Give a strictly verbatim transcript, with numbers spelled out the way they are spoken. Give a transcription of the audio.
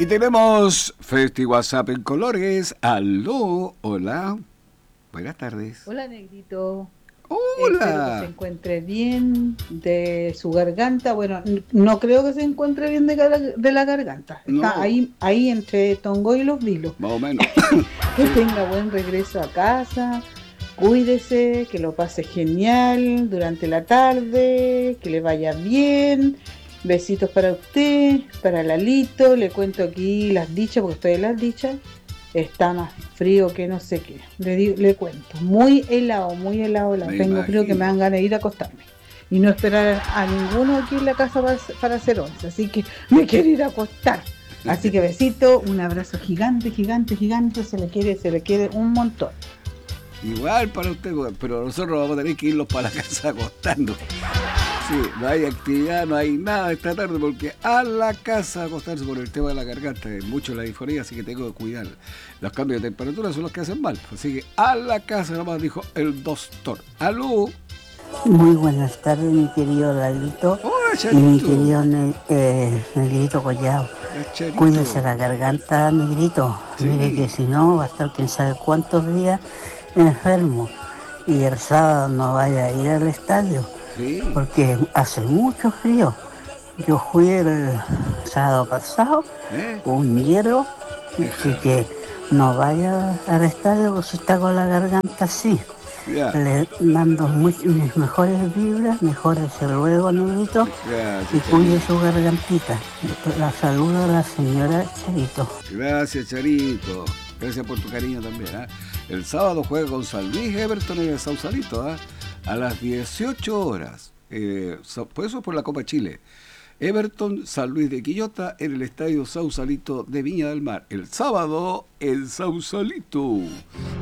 Y tenemos Festi WhatsApp en colores. Aló, hola. Buenas tardes. Hola, Negrito. Hola. Espero que se encuentre bien de su garganta. Bueno, n- no creo que se encuentre bien de, gar- de la garganta. Está No, ahí, ahí entre Tongo y los Vilos. más o menos. Que Sí. tenga buen regreso a casa. Cuídese, que lo pase genial durante la tarde, que le vaya bien. Besitos para usted, para Lalito. Le cuento aquí las dichas, porque estoy en las dichas. Está más frío que no sé qué. Le, di- le cuento. Muy helado, muy helado, helado. Me Tengo frío que me dan imagino. ganas de ir a acostarme. Y no esperar a ninguno aquí en la casa para, para hacer once. Así que me quiero ir a acostar. Así que besito, un abrazo gigante, gigante, gigante. Se le quiere, se le quiere un montón. Igual para usted, pero nosotros vamos a tener que irnos para la casa acostando. Sí, no hay actividad, no hay nada esta tarde porque a la casa a acostarse por el tema de la garganta, es mucho la disfonía, así que tengo que cuidar. Los cambios de temperatura son los que hacen mal, así que a la casa nomás, dijo el doctor. ¡Aló! Muy buenas tardes, mi querido Lalito ¡Hola, y mi Charito! querido ne eh, Negrito Collado. ¡El Cuídese Charito! la garganta, Negrito. Mire que Sí, si no, va a estar quién sabe cuántos días enfermo. Y el sábado no vaya a ir al estadio, sí, porque hace mucho frío. Yo fui el sábado pasado, ¿eh? un hielo, así Deja, que no vaya al estadio porque si está con la garganta así. ya, Le mando muy, mis mejores vibras, mejores luego, Negrito, y gracias, cuide Charito. su gargantita. La saluda la señora Charito. Gracias, Charito. Gracias por tu cariño también. ¿eh? El sábado juega con San Luis Everton en el Sausalito, ¿eh? a las dieciocho horas. Eh, por eso es por la Copa Chile. Everton, San Luis de Quillota en el Estadio Sausalito de Viña del Mar. El sábado, el Sausalito.